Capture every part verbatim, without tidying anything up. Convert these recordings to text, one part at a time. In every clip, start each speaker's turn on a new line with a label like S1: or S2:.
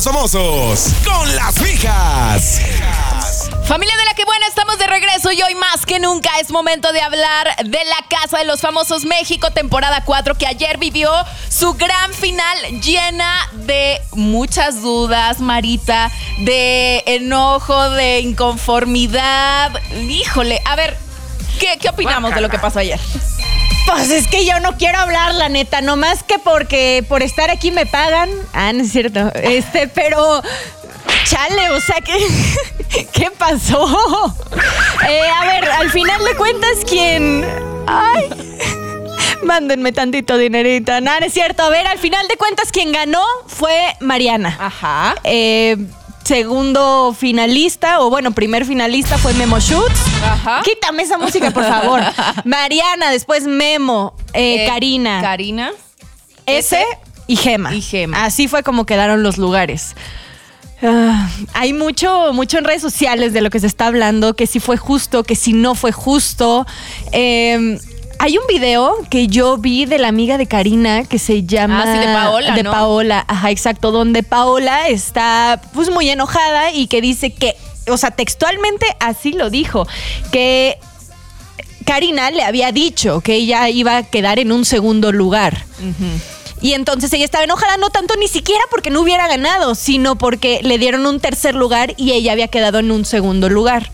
S1: los Famosos con las Mijas.
S2: Familia de la que buena, estamos de regreso y hoy más que nunca es momento de hablar de la Casa de los Famosos México, temporada cuatro, que ayer vivió su gran final llena de muchas dudas, Marita, de enojo, de inconformidad. Híjole, a ver, ¿qué, qué opinamos de lo que pasó ayer?
S3: Pues es que yo no quiero hablar, la neta, nomás que porque por estar aquí me pagan. Ah, no es cierto. Este, pero... Chale, o sea, ¿qué, ¿qué pasó? Eh, a ver, al final de cuentas, ¿quién? Ay, mándenme tantito dinerito. No, no es cierto. A ver, al final de cuentas, quien ganó fue Mariana.
S2: Ajá.
S3: Eh... Segundo finalista, o bueno, primer finalista fue Memo Schutz.
S2: Ajá.
S3: Quítame esa música, por favor. Mariana, después Memo, eh,
S2: Eh,
S3: Karina,
S2: Karina.
S3: S y Gema.
S2: Y Gema.
S3: Así fue como quedaron los lugares. Ah, hay mucho, mucho en redes sociales de lo que se está hablando, que si fue justo, que si no fue justo. Eh, Hay un video que yo vi de la amiga de Karina que se llama...
S2: Ah, sí, de Paola,
S3: De
S2: ¿no?
S3: Paola, ajá, exacto. Donde Paola está pues muy enojada y que dice que, o sea, textualmente así lo dijo, que Karina le había dicho que ella iba a quedar en un segundo lugar.
S2: Uh-huh.
S3: Y entonces ella estaba enojada, no tanto ni siquiera porque no hubiera ganado, sino porque le dieron un tercer lugar y ella había quedado en un segundo lugar.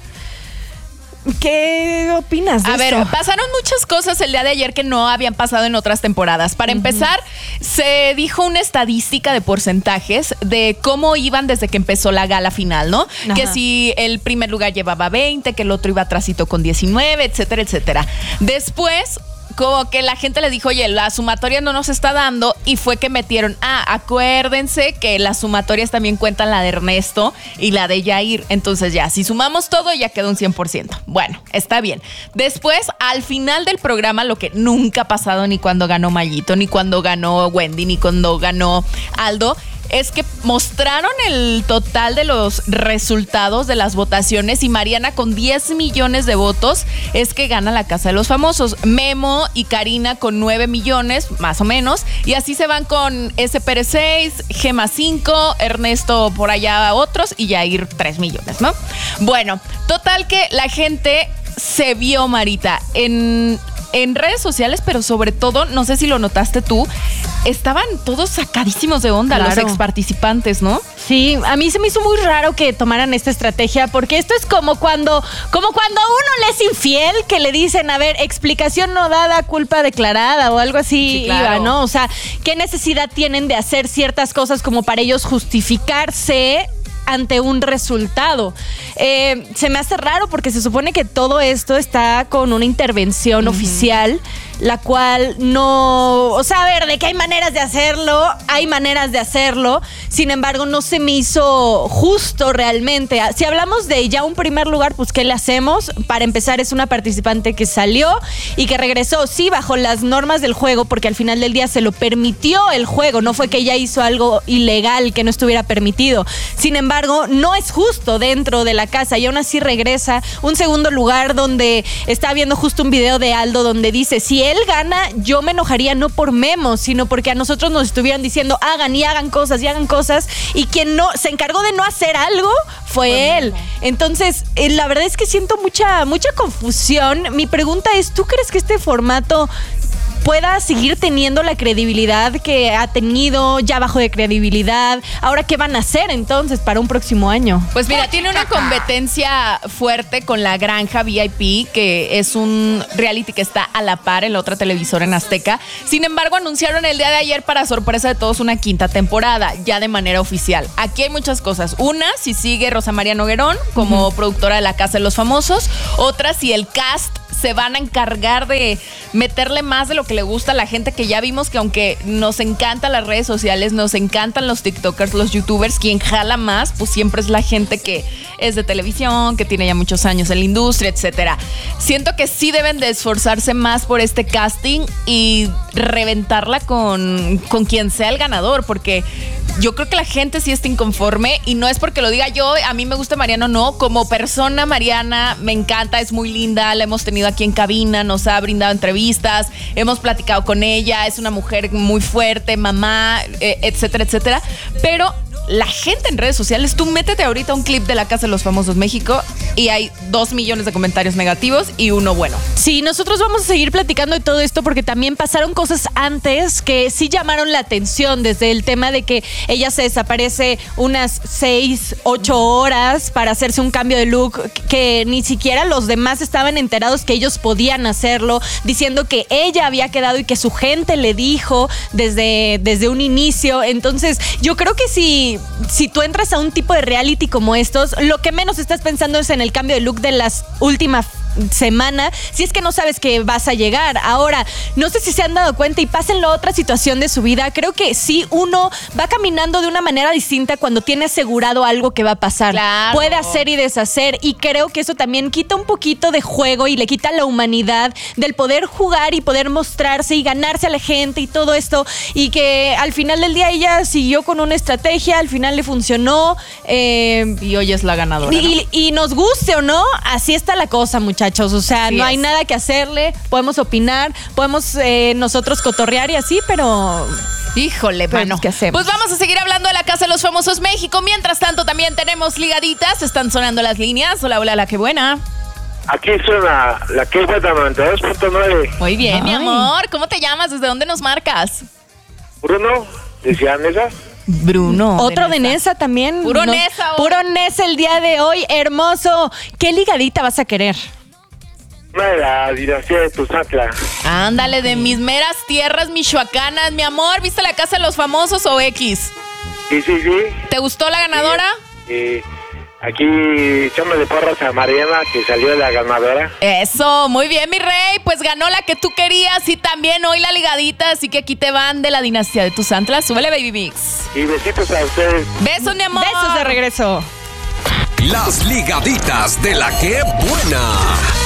S3: ¿Qué opinas de
S2: A ver,
S3: esto?
S2: pasaron muchas cosas el día de ayer que no habían pasado en otras temporadas. Para uh-huh. empezar, se dijo una estadística de porcentajes de cómo iban desde que empezó la gala final, ¿no? Ajá. Que si el primer lugar llevaba veinte, que el otro iba atrasito con diecinueve, etcétera, etcétera. Después, como que la gente le dijo, oye, la sumatoria no nos está dando, y fue que metieron, ah, acuérdense que las sumatorias también cuentan la de Ernesto y la de Yair. Entonces ya, si sumamos todo, ya quedó un cien por ciento. Bueno, está bien. Después, al final del programa, lo que nunca ha pasado ni cuando ganó Mayito, ni cuando ganó Wendy, ni cuando ganó Aldo, es que mostraron el total de los resultados de las votaciones y Mariana con diez millones de votos es que gana la Casa de los Famosos. Memo y Karina con nueve millones, más o menos, y así se van con S. Pérez seis, Gema cinco, Ernesto por allá otros y Yair tres millones, ¿no? Bueno, total que la gente se vio, Marita, en... en redes sociales, pero sobre todo, no sé si lo notaste tú, estaban todos sacadísimos de onda, claro, los ex participantes, ¿no?
S3: Sí, a mí se me hizo muy raro que tomaran esta estrategia, porque esto es como cuando, como cuando a uno le es infiel, que le dicen, a ver, explicación no dada, culpa declarada o algo así,
S2: sí, claro.
S3: iba, ¿no? O sea, ¿qué necesidad tienen de hacer ciertas cosas como para ellos justificarse ante un resultado? Eh, se me hace raro porque se supone que todo esto está con una intervención uh-huh. oficial, la cual no... O sea, a ver, de que hay maneras de hacerlo, hay maneras de hacerlo, sin embargo, no se me hizo justo realmente. Si hablamos de ya un primer lugar, pues, ¿qué le hacemos? Para empezar, es una participante que salió y que regresó, sí, bajo las normas del juego, porque al final del día se lo permitió el juego, no fue que ella hizo algo ilegal que no estuviera permitido. Sin embargo, no es justo dentro de la casa y aún así regresa. Un segundo lugar donde está viendo justo un video de Aldo donde dice, si él gana, yo me enojaría no por Memo, sino porque a nosotros nos estuvieran diciendo hagan y hagan cosas y hagan cosas, y quien no se encargó de no hacer algo fue pues él. Mismo. Entonces, eh, la verdad es que siento mucha, mucha confusión. Mi pregunta es, ¿tú crees que este formato pueda seguir teniendo la credibilidad que ha tenido, ya bajo de credibilidad? Ahora, ¿qué van a hacer entonces para un próximo año?
S2: Pues mira, tiene una competencia fuerte con La Granja V I P, que es un reality que está a la par en la otra televisora en Azteca. Sin embargo, anunciaron el día de ayer, para sorpresa de todos, una quinta temporada, ya de manera oficial. Aquí hay muchas cosas. Una, si sigue Rosa María Noguerón como uh-huh. productora de La Casa de los Famosos. Otra, si el cast se van a encargar de meterle más de lo que le gusta a la gente, que ya vimos que aunque nos encantan las redes sociales, nos encantan los TikTokers, los YouTubers, quien jala más, pues siempre es la gente que es de televisión, que tiene ya muchos años en la industria, etcétera. Siento que sí deben de esforzarse más por este casting y reventarla con, con quien sea el ganador, porque yo creo que la gente sí está inconforme, y no es porque lo diga yo, a mí me gusta Mariana, no, como persona Mariana me encanta, es muy linda, la hemos tenido aquí en cabina, nos ha brindado entrevistas, hemos platicado con ella, es una mujer muy fuerte, mamá, eh, etcétera, etcétera, pero la gente en redes sociales, tú métete ahorita un clip de La Casa de los Famosos México y hay dos millones de comentarios negativos y uno bueno.
S3: Sí, nosotros vamos a seguir platicando de todo esto porque también pasaron cosas antes que sí llamaron la atención, desde el tema de que ella se desaparece unas seis, ocho horas para hacerse un cambio de look, que ni siquiera los demás estaban enterados que ellos podían hacerlo, diciendo que ella había quedado y que su gente le dijo desde, desde un inicio. Entonces, yo creo que si, si tú entras a un tipo de reality como estos, lo que menos estás pensando es en el cambio de look de las últimas semana, si es que no sabes que vas a llegar. Ahora, no sé si se han dado cuenta y pásenlo a otra situación de su vida. Creo que sí, uno va caminando de una manera distinta cuando tiene asegurado algo que va a pasar.
S2: Claro.
S3: Puede hacer y deshacer, y creo que eso también quita un poquito de juego y le quita la humanidad del poder jugar y poder mostrarse y ganarse a la gente y todo esto, y que al final del día ella siguió con una estrategia, al final le funcionó, eh,
S2: y hoy es la ganadora, ¿no?
S3: y, y nos guste o no, así está la cosa, muchachos. O sea,
S2: Así
S3: no
S2: es.
S3: hay nada que hacerle, podemos opinar, podemos eh, nosotros cotorrear y así, pero...
S2: Híjole,
S3: Pues,
S2: bueno.
S3: ¿qué hacemos?
S2: Pues vamos a seguir hablando de La Casa de los Famosos México. Mientras tanto, también tenemos ligaditas. Están sonando las líneas. Hola, hola, la que buena.
S4: Aquí suena la que buena noventa y dos punto nueve.
S2: Muy bien,
S3: Ay.
S2: mi amor. ¿Cómo te llamas? ¿Desde dónde nos marcas?
S4: Bruno, decía Nesa.
S2: Bruno.
S3: Otro de Nesa también.
S2: Puro
S3: No,
S2: Nesa hoy.
S3: Puro Nesa el día de hoy, hermoso. ¿Qué ligadita vas a querer?
S4: Una de la dinastía de Tuzantla.
S2: Ándale, de mis meras tierras michoacanas, mi amor. ¿Viste La Casa de los Famosos o X?
S4: Sí, sí, sí.
S2: ¿Te gustó la ganadora?
S4: Y aquí echándole porras a Mariana, que salió la ganadora.
S2: Eso, muy bien, mi rey. Pues ganó la que tú querías y también hoy la ligadita. Así que aquí te van de la dinastía de Tuzantla. Súbele, Baby Mix.
S4: Y besitos a ustedes.
S2: Besos, mi amor.
S3: Besos de regreso.
S1: Las ligaditas de la que buena.